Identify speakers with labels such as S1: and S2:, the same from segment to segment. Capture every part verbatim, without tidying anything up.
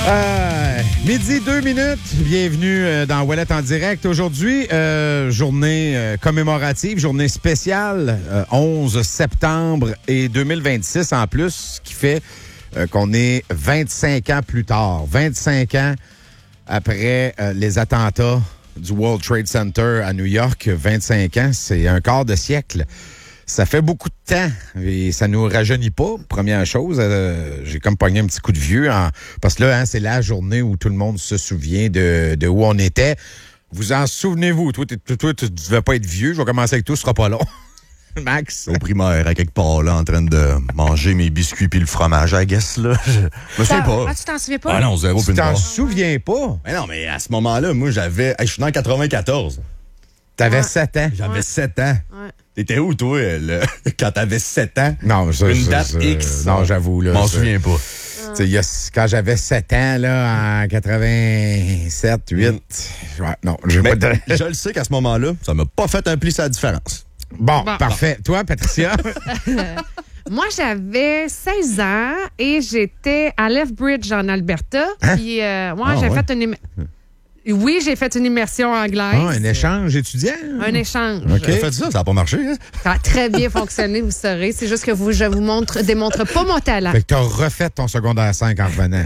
S1: Euh, midi, deux minutes. Bienvenue euh, dans Ouellette en direct. Aujourd'hui, euh, journée euh, commémorative, journée spéciale, euh, onze septembre et deux mille vingt-six en plus, ce qui fait euh, qu'on est vingt-cinq ans plus tard. vingt-cinq ans après euh, les attentats du World Trade Center à New York. vingt-cinq ans, c'est un quart de siècle. Ça fait beaucoup de temps et ça nous rajeunit pas. Première chose, euh, j'ai comme pogné un petit coup de vieux en, parce que là, hein, c'est la journée où tout le monde se souvient de, de où on était. Vous en souvenez-vous? Toi, toi, toi, tu ne devais pas être vieux. Je vais commencer avec toi, ce sera pas long. Max?
S2: Au primaire, à quelque part, là, en train de manger mes biscuits puis le fromage, I guess, là. Je me souviens pas.
S3: Ah, tu t'en souviens pas?
S2: Ah non, zéro
S1: Tu
S2: puis une
S1: t'en
S2: barre.
S1: souviens pas?
S2: Mais non, mais à ce moment-là, moi, j'avais... Hey, je suis né en quatre-vingt-quatorze.
S1: T'avais
S3: Ouais.
S1: sept ans.
S2: J'avais
S3: Ouais.
S2: sept ans.
S3: Ouais.
S2: T'étais où, toi, le... quand t'avais sept ans?
S1: Non, ça,
S2: Une
S1: ça,
S2: date
S1: ça,
S2: X.
S1: Non, j'avoue.
S2: Je
S1: là.
S2: m'en
S1: ça-
S2: souviens pas.
S1: Tu sais, il y a- quand j'avais sept ans, là, en quatre-vingt-sept, huit, ouais, non, je vais
S2: Mais
S1: pas te...
S2: je le sais qu'à ce moment-là, ça m'a pas fait un pli sur la différence.
S1: Bon,
S3: Bon.
S1: parfait. Toi, Patricia?
S3: Moi, j'avais seize ans et j'étais à Lethbridge, en Alberta. Puis, euh, moi,
S2: Ah,
S3: j'ai
S2: ouais.
S3: fait une... im- Oui, j'ai fait une immersion anglaise.
S1: Ah, un échange étudiant?
S3: Un échange.
S1: OK.
S2: J'ai fait ça, ça a pas marché, hein?
S3: Ça a très bien fonctionné, vous saurez. C'est juste que vous, je vous montre, démontre pas mon talent.
S1: Fait que t'as refait ton secondaire cinq en revenant.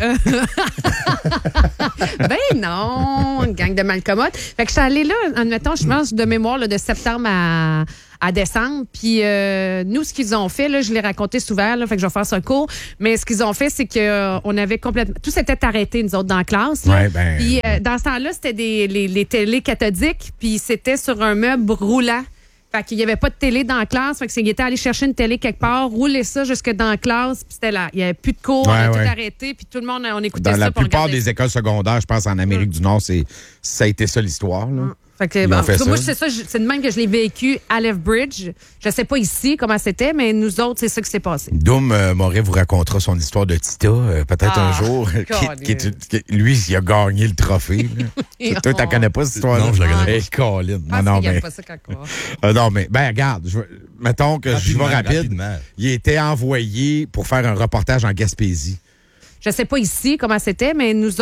S3: Ben non, une gang de malcommodes. Fait que je suis allée là, admettons, je pense de mémoire là, de septembre à, à décembre. Puis euh, nous, ce qu'ils ont fait, là, je l'ai raconté souvent, là, fait que je vais faire ça court. Mais ce qu'ils ont fait, c'est que euh, on avait complètement... Tout s'était arrêté, nous autres, dans la classe. Là.
S1: Ouais, ben-
S3: Puis euh, dans ce temps-là, c'était des, les, les télés cathodiques, puis c'était sur un meuble roulant. Fait qu'il n'y avait pas de télé dans la classe. Fait que c'est qu'il était allé chercher une télé quelque part, rouler ça jusque dans la classe, puis c'était là. Il n'y avait plus de cours,
S1: Ouais,
S3: on a
S1: ouais.
S3: tout arrêté, puis tout le monde, on écoutait
S1: Dans
S3: ça.
S1: la
S3: puis on
S1: plupart
S3: regardait
S1: des écoles secondaires, je pense en Amérique du Nord, c'est ça a été ça l'histoire. Là.
S3: Fait que,
S1: Ils
S3: ben,
S1: ont fait
S3: en tout cas, moi,
S1: ça.
S3: c'est ça, je- c'est de même que je l'ai vécu à Lethbridge. Je sais pas ici comment c'était, mais nous autres, c'est ça qui s'est passé.
S1: Doom euh, Moret vous racontera son histoire de Tita, euh, peut-être
S3: Ah,
S1: un jour. qui-
S3: Colin.
S1: qui est- qui- lui, il a gagné le trophée. là. Toi, tu connais pas cette histoire-là?
S2: Non, je la connais pas.
S1: Hey, Colin.
S3: Ah,
S1: Non, non,
S3: c'est qu'il y a
S1: mais...
S3: pas ça quelque part.
S1: Ah, non, mais, ben, regarde, je, vais- mettons que je vais
S2: Rapidement,
S1: rapide.
S2: rapidement.
S1: Il a été envoyé pour faire un reportage en Gaspésie.
S3: Je sais pas ici comment c'était, mais nous